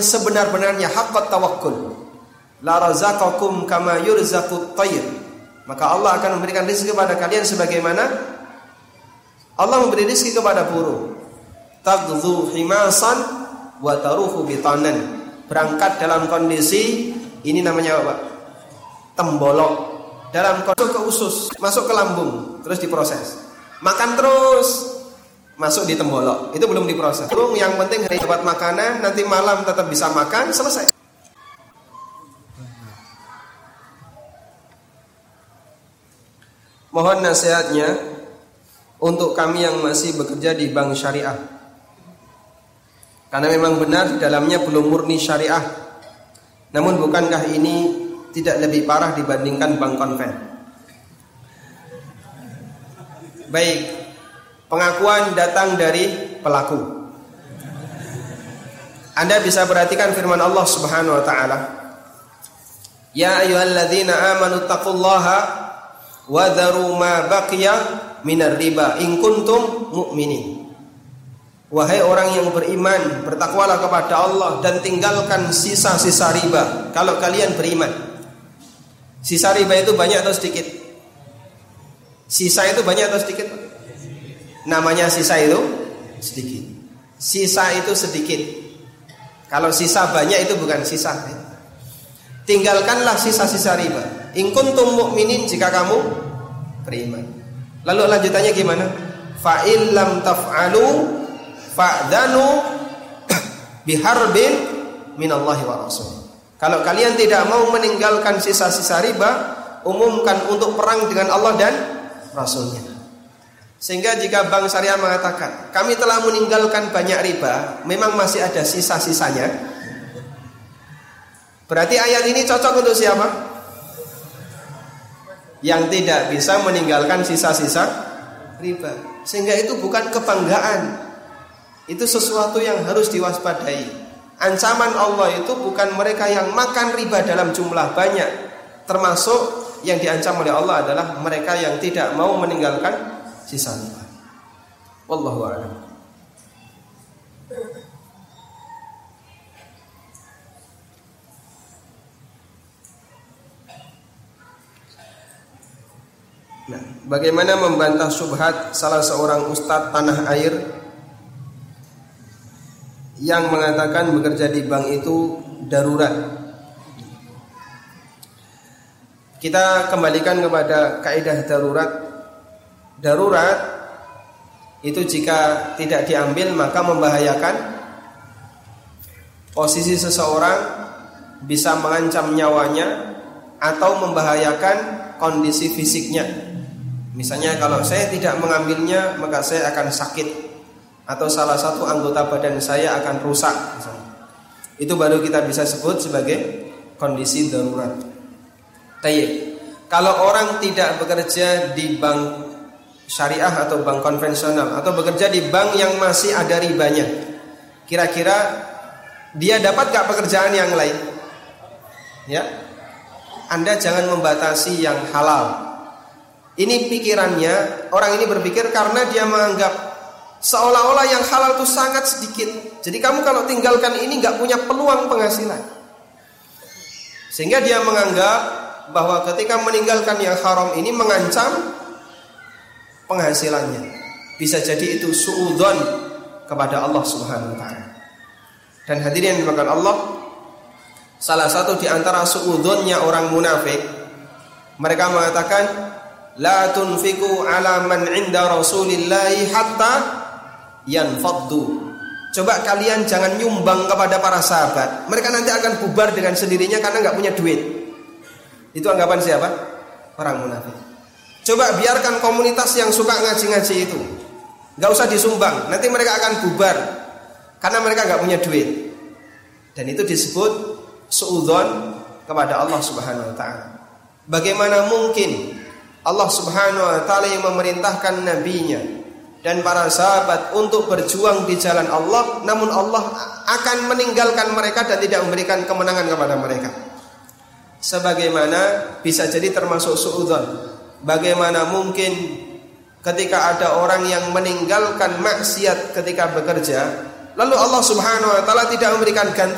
sebenar-benarnya haqqat tawakkul, la razaqakum kama yurzaqut tayr. Maka Allah akan memberikan rezeki kepada kalian sebagaimana Allah memberi rezeki kepada burung. Taghdhu himasan wa taruhu bitanan. Berangkat dalam kondisi ini namanya apa? Tembolok. Dalam kondisi ke usus, masuk ke lambung, terus diproses. Makan terus, masuk di tembolok. Itu belum diproses. Burung yang penting hari dapat makanan, nanti malam tetap bisa makan, selesai. Mohon nasihatnya untuk kami yang masih bekerja di bank syariah. Karena memang benar di dalamnya belum murni syariah. Namun bukankah ini tidak lebih parah dibandingkan bank konven? Baik, pengakuan datang dari pelaku. Anda bisa perhatikan firman Allah Subhanahu wa taala. Ya ayyuhalladzina amanu taqullaha wa dharu ma baqiya minar riba in kuntum mu'minin. Wahai orang yang beriman, bertakwalah kepada Allah dan tinggalkan sisa-sisa riba kalau kalian beriman. Sisa riba itu banyak atau sedikit? Sisa itu banyak atau sedikit? Namanya sisa itu sedikit. Sisa itu sedikit. Kalau sisa banyak itu bukan sisa. Tinggalkanlah sisa-sisa riba. In kuntum mu'minin, jika kamu beriman. Lalu lanjutannya gimana? Fa in lam taf'alu fa'dhanu biharbin minallahi wa rasul. Kalau kalian tidak mau meninggalkan sisa-sisa riba, umumkan untuk perang dengan Allah dan Rasulnya. Sehingga jika Bank Syariah mengatakan kami telah meninggalkan banyak riba, memang masih ada sisa-sisanya, berarti ayat ini cocok untuk siapa? Yang tidak bisa meninggalkan sisa-sisa riba. Sehingga itu bukan kebanggaan, itu sesuatu yang harus diwaspadai. Ancaman Allah itu bukan mereka yang makan riba dalam jumlah banyak. Termasuk yang diancam oleh Allah adalah mereka yang tidak mau meninggalkan sisa riba. Wallahu a'lam. Nah, bagaimana membantah syubhat salah seorang ustadz tanah air yang mengatakan bekerja di bank itu darurat? Kita kembalikan kepada kaidah darurat. Darurat itu jika tidak diambil maka membahayakan posisi seseorang, bisa mengancam nyawanya atau membahayakan kondisi fisiknya. Misalnya kalau saya tidak mengambilnya maka saya akan sakit, atau salah satu anggota badan saya akan rusak misalnya. Itu baru kita bisa sebut sebagai kondisi darurat. Tayyib. Kalau orang tidak bekerja di bank syariah atau bank konvensional, atau bekerja di bank yang masih ada ribanya, kira-kira dia dapat gak pekerjaan yang lain? Ya, Anda jangan membatasi yang halal. Ini pikirannya, orang ini berpikir karena dia menganggap seolah-olah yang halal itu sangat sedikit. Jadi kamu kalau tinggalkan ini gak punya peluang penghasilan. Sehingga dia menganggap bahwa ketika meninggalkan yang haram ini mengancam penghasilannya. Bisa jadi itu suudzon kepada Allah Subhanahu wa taala. Dan hadirin yang dimakan Allah, salah satu di antara suudzonnya orang munafik, mereka mengatakan la tunfiqu ala man 'inda Rasulillahi hatta yanfaddu. Coba kalian jangan nyumbang kepada para sahabat, mereka nanti akan bubar dengan sendirinya karena enggak punya duit. Itu anggapan siapa? Orang munafik. Coba biarkan komunitas yang suka ngaji-ngaji itu, enggak usah disumbang, nanti mereka akan bubar karena mereka enggak punya duit. Dan itu disebut suudzon kepada Allah Subhanahu wa taala. Bagaimana mungkin Allah Subhanahu wa taala yang memerintahkan nabinya dan para sahabat untuk berjuang di jalan Allah, namun Allah akan meninggalkan mereka dan tidak memberikan kemenangan kepada mereka? Sebagaimana bisa jadi termasuk suudzon. Bagaimana mungkin ketika ada orang yang meninggalkan maksiat ketika bekerja, lalu Allah Subhanahu wa taala tidak memberikan ganti